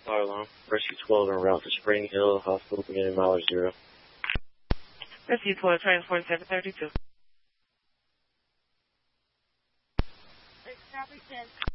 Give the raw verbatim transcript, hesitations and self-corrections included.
fire alarm. Rescue twelve en route to Spring Hill Hospital, beginning mileage zero. Rescue twelve, transport seven thirty-two. Copy ten.